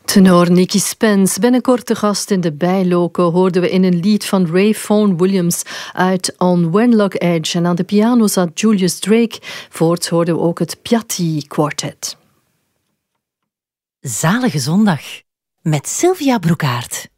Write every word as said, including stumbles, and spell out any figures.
Tenor Nicky Spence, binnenkort de gast in de Bijloken, hoorden we in een lied van Ray Vaughan Williams uit On Wenlock Edge. En aan de piano zat Julius Drake. Voorts hoorden we ook het Piatti Quartet. Zalige zondag met Sylvia Broekaert.